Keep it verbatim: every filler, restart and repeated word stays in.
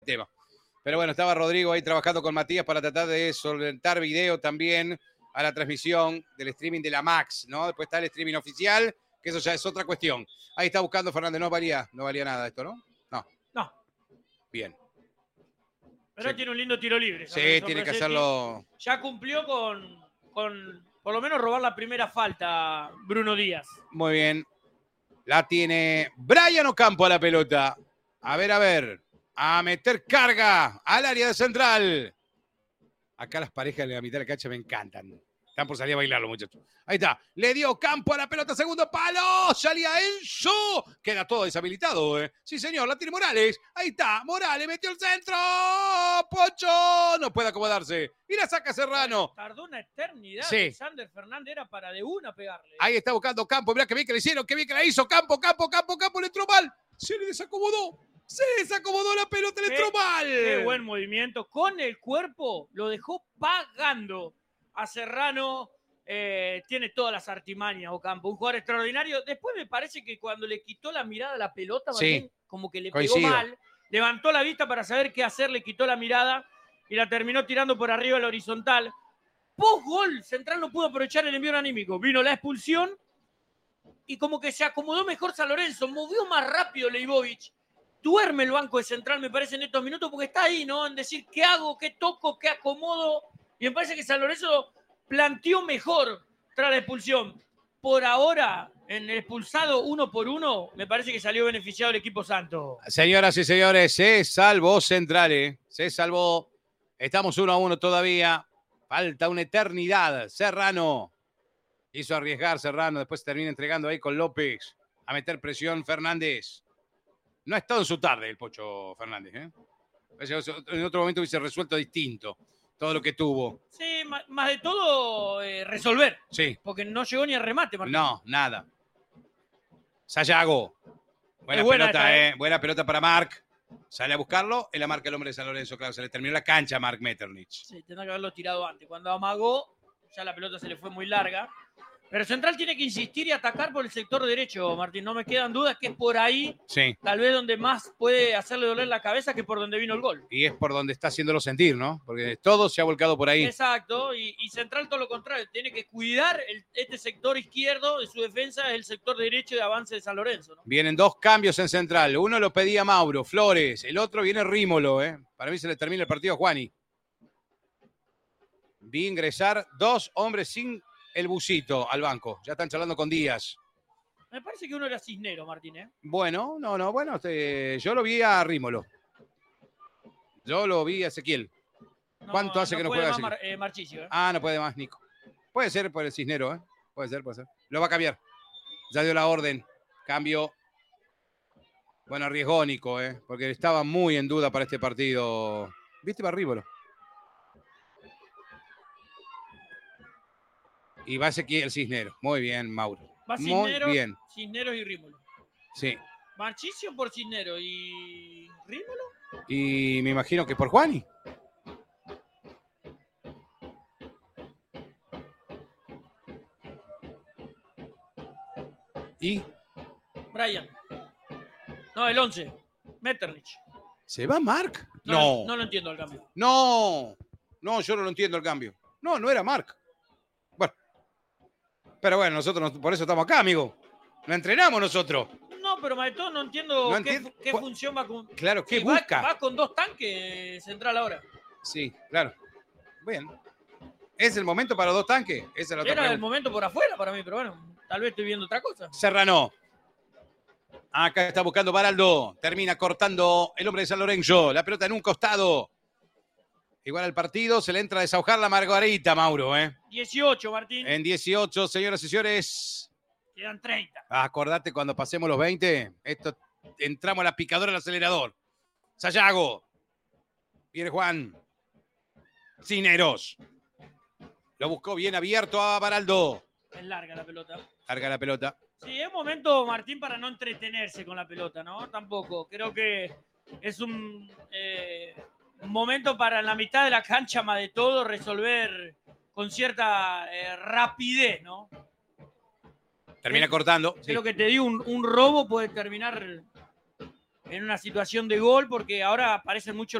tema. Pero bueno, estaba Rodrigo ahí trabajando con Matías para tratar de solventar video también a la transmisión del streaming de la Max, ¿no? Después está el streaming oficial, que eso ya es otra cuestión. Ahí está buscando Fernández, no valía, no valía nada esto, ¿no? No. No. Bien. Pero Sí. tiene un lindo tiro libre. Sí, tiene que hacerlo. Ya cumplió con, con, por lo menos, robar la primera falta Bruno Díaz. Muy bien. La tiene Brian Ocampo a la pelota. A ver, a ver. A meter carga al área de central. Acá las parejas de la mitad de la cancha me encantan. Están por salir a bailar los muchachos. Ahí está. Le dio Campo a la pelota, segundo palo. Salía Enzo. Queda todo deshabilitado, ¿eh? Sí, señor, la tiene Morales. Ahí está. Morales metió el centro. Pocho. No puede acomodarse. Y la saca Serrano. Tardó una eternidad. Sí. Sander Fernández era para de una pegarle. Ahí está buscando Campo. Mirá que bien que le hicieron. Que bien que la hizo. Campo, Campo, Campo, Campo. Le entró mal. Se le desacomodó. Se desacomodó la pelota, le entró mal. Qué buen movimiento. Con el cuerpo lo dejó pagando a Serrano. Eh, tiene todas las artimañas Ocampo. Un jugador extraordinario. Después me parece que cuando le quitó la mirada a la pelota, sí, Martín, como que le coincido. pegó mal. Levantó la vista para saber qué hacer, le quitó la mirada y la terminó tirando por arriba a la horizontal. Post gol, Central no pudo aprovechar el envío anímico. Vino la expulsión y como que se acomodó mejor San Lorenzo. Movió más rápido Leibovich. Duerme el banco de Central, me parece, en estos minutos, porque está ahí, ¿no? En decir qué hago, qué toco, qué acomodo. Y me parece que San Lorenzo planteó mejor tras la expulsión. Por ahora, en el expulsado uno por uno, me parece que salió beneficiado el equipo santo. Señoras y señores, se salvó Central, ¿eh? Se salvó. Estamos uno a uno todavía. Falta una eternidad. Serrano. Hizo arriesgar Serrano, después termina entregando ahí con López. A meter presión Fernández. No ha estado en su tarde el Pocho Fernández, ¿eh? En otro momento hubiese resuelto distinto todo lo que tuvo. Sí, más de todo eh, resolver. Sí. Porque no llegó ni a remate, Martín. No, nada. Sayago. Buena, buena pelota, esta, ¿eh? ¿eh? Buena pelota para Marc. Sale a buscarlo. Él la marca el hombre de San Lorenzo. Claro, se le terminó la cancha a Marc Metternich. Sí, tendrá que haberlo tirado antes. Cuando amagó, ya la pelota se le fue muy larga. Pero Central tiene que insistir y atacar por el sector derecho, Martín. No me quedan dudas que es por ahí, sí, tal vez donde más puede hacerle doler la cabeza que por donde vino el gol. Y es por donde está haciéndolo sentir, ¿no? Porque todo se ha volcado por ahí. Exacto, y, y Central todo lo contrario. Tiene que cuidar el, este sector izquierdo de su defensa, es el sector derecho de avance de San Lorenzo, ¿no? Vienen dos cambios en Central. Uno lo pedía Mauro, Flores. El otro viene Rímolo, ¿eh? Para mí se le termina el partido a Juani. Vi ingresar dos hombres sin el busito al banco. Ya están charlando con Díaz. Me parece que uno era Cisnero, Martín, ¿eh? Bueno, no, no, bueno, este, yo lo vi a Rímolo. Yo lo vi a Ezequiel. No, ¿Cuánto hace no que no puede juega más Ezequiel? Mar, eh, Marchisio, ¿eh? Ah, no puede más, Nico. Puede ser por el Cisnero, ¿eh? Puede ser, puede ser. Lo va a cambiar. Ya dio la orden. Cambio. Bueno, arriesgó Nico, ¿eh? Porque estaba muy en duda para este partido. ¿Viste para Rímolo? Y va Ezequiel Cisnero. Muy bien, Mauro. Va Muy Cisneros, bien. Cisneros y Rímolo. Sí. Marchisio por Cisnero y Rímolo. Y me imagino que por Juani. ¿Y? Brian. No, el once. Metternich. ¿Se va Marc? No, No. No lo entiendo el cambio. No. No, yo no lo entiendo el cambio. No, no era Marc. Bueno. Pero bueno, nosotros por eso estamos acá, amigo. Lo entrenamos nosotros. No, pero Maestro, no entiendo No qué, entiendo. qué función va con... Claro, ¿qué Sí, busca? Va, va con dos tanques Central ahora. Sí, claro. Bien. ¿Es el momento para dos tanques? Esa es la otra Era el pregunta. momento por afuera para mí, pero bueno, tal vez estoy viendo otra cosa. Serrano. Acá está buscando Baraldo. Termina cortando el hombre de San Lorenzo. La pelota en un costado. Igual al partido se le entra a desahojar la Margarita, Mauro, ¿eh? dieciocho, Martín. En dieciocho, señoras y señores. Quedan treinta. Acordate cuando pasemos los veinte. Esto, entramos a la picadora del acelerador. Sayago. Viene Juan. Cineros. Lo buscó bien abierto a Baraldo. Es larga la pelota. Larga la pelota. Sí, es momento, Martín, para no entretenerse con la pelota, ¿no? Tampoco. Creo que es un, eh, un momento para en la mitad de la cancha, más de todo, resolver con cierta eh, rapidez, ¿no? Termina es, cortando. Es sí. lo que te digo, un, un robo puede terminar en una situación de gol, porque ahora aparecen mucho